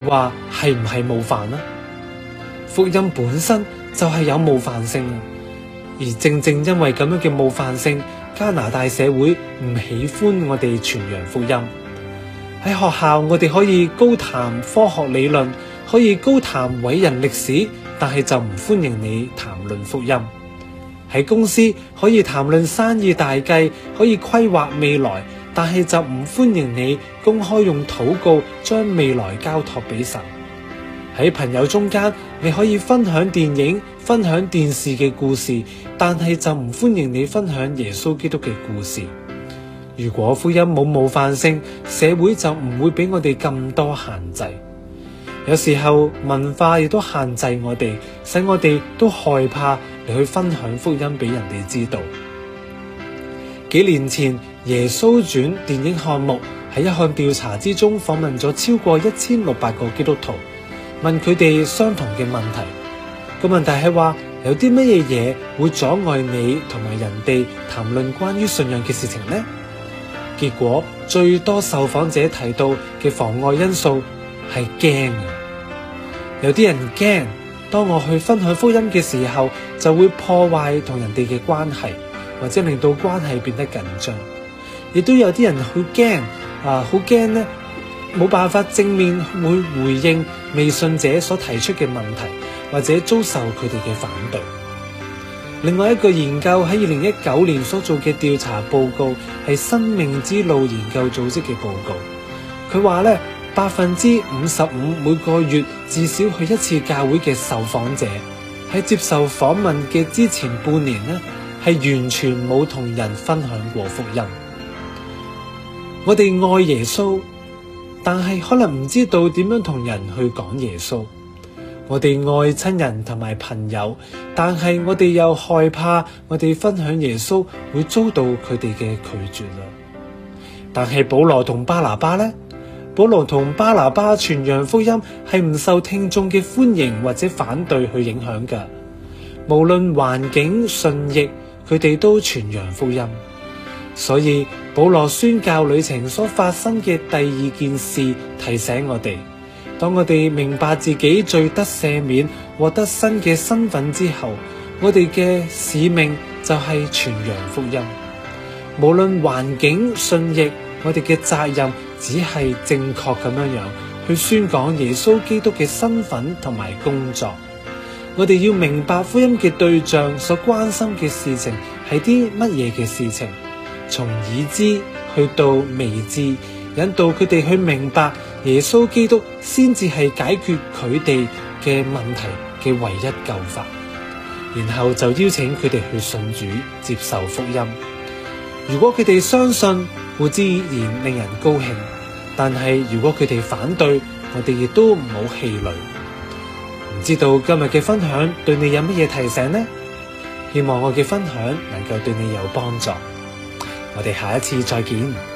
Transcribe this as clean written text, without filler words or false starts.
話係唔係冒犯呢？福音本身就係有冒犯性，而正正因為咁樣嘅冒犯性，加拿大社會唔喜歡我哋傳揚福音。喺學校我哋可以高談科學理論，可以高談偉人歷史，但係就唔歡迎你談論福音。喺公司可以談論生意大計，可以規劃未來，但係就唔歡迎你公開用禱告將未來交託俾神。喺朋友中間，你可以分享電影、分享電視嘅故事，但係就唔歡迎你分享耶穌基督嘅故事。如果福音冇冒犯性，社會就唔會俾我哋咁多限制。有時候文化亦都限制我哋，使我哋都害怕嚟去分享福音俾人哋知道。幾年前耶穌傳電影項目喺一項調查之中訪問咗超過1600個基督徒，問佢哋相同嘅問題。個問題係話，有啲乜嘢會阻礙你同埋人哋談論關於信仰嘅事情呢？結果最多受訪者提到嘅妨礙因素係驚。有啲人驚，當我去分享福音嘅時候，就會破壞同人哋嘅關係，或者令到關係變得緊張。亦都有啲人好驚，好驚呢，冇辦法正面會回應未信者所提出嘅問題，或者遭受佢哋嘅反對。另外一個研究喺2019年所做嘅調查報告係生命之路研究組織嘅報告，佢話咧，55%每個月至少去一次教會嘅受訪者喺接受訪問嘅之前半年呢，係完全冇同人分享過福音。我哋愛耶穌，但係可能唔知道點樣同人去講耶穌。我哋愛親人同埋朋友，但係我哋又害怕我哋分享耶穌會遭到佢哋嘅拒絕啦。但係保羅同巴拿巴呢？保羅同巴拿巴傳揚福音係唔受聽眾嘅歡迎或者反對去影響㗎。無論環境順逆，佢哋都傳揚福音。所以保羅宣教旅程所發生嘅第二件事提醒我哋，當我哋明白自己罪得赦免，獲得新嘅身份之後，我哋嘅使命就係傳揚福音。無論環境順逆，我哋嘅責任只係正確咁樣去宣講耶穌基督嘅身份同埋工作。我哋要明白福音嘅對象所關心嘅事情係啲乜嘢嘅事情，從已知去到未知，引導佢哋去明白耶穌基督先至係解決佢哋嘅問題嘅唯一救法，然後就邀請佢哋去信主，接受福音。如果佢哋相信，固然令人高興，但係如果佢哋反對，我哋亦都唔好氣餒。唔知道今日嘅分享對你有乜嘢提醒呢？希望我嘅分享能夠對你有幫助。我哋下一次再見。